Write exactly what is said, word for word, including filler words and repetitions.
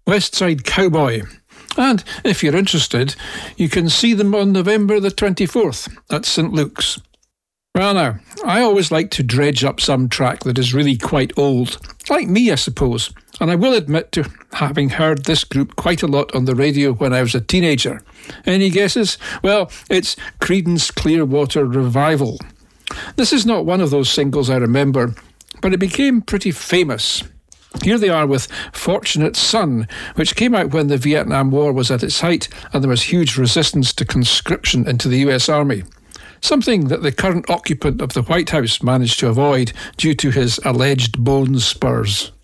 West Side Cowboy. And if you're interested, you can see them on November the twenty-fourth at St Luke's. Well now, I always like to dredge up some track that is really quite old, like me I suppose, and I will admit to having heard this group quite a lot on the radio when I was a teenager. Any guesses? Well, it's Creedence Clearwater Revival. This is not one of those singles I remember, but it became pretty famous. Here they are with Fortunate Son, which came out when the Vietnam War was at its height and there was huge resistance to conscription into the U S Army. Something that the current occupant of the White House managed to avoid due to his alleged bone spurs.